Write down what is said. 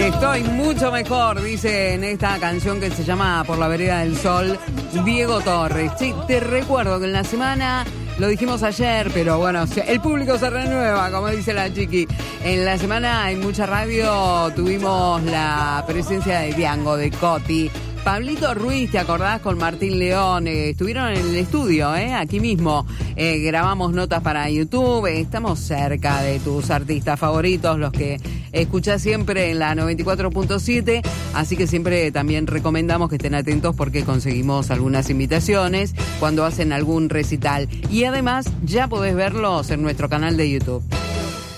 Estoy mucho mejor, dice en esta canción que se llama Por la vereda del sol, Diego Torres. Sí, te recuerdo que en la semana, lo dijimos ayer, pero bueno, el público se renueva, como dice la chiqui. En la semana en mucha radio tuvimos la presencia de Diango, de Coti. Pablito Ruiz, ¿te acordás? Con Martín León, estuvieron en el estudio, aquí mismo, grabamos notas para YouTube, estamos cerca de tus artistas favoritos, los que escuchás siempre en la 94.7, así que siempre también recomendamos que estén atentos porque conseguimos algunas invitaciones cuando hacen algún recital, y además ya podés verlos en nuestro canal de YouTube.